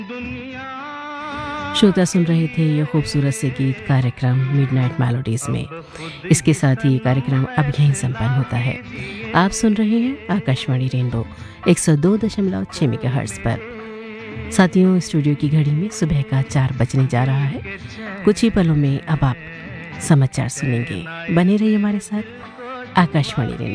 श्रोता सुन रहे थे ये खूबसूरत से गीत कार्यक्रम मिडनाइट मेलोडीज में। इसके साथ ही ये कार्यक्रम अब यहीं संपन्न होता है। आप सुन रहे हैं आकाशवाणी रेनबो 102.6 मेगाहर्ट्ज़ पर। साथियों, स्टूडियो की घड़ी में सुबह का 4 बजने जा रहा है। कुछ ही पलों में अब आप समाचार सुनेंगे। बने रहिए हमारे साथ आकाशवाणी रेनबो।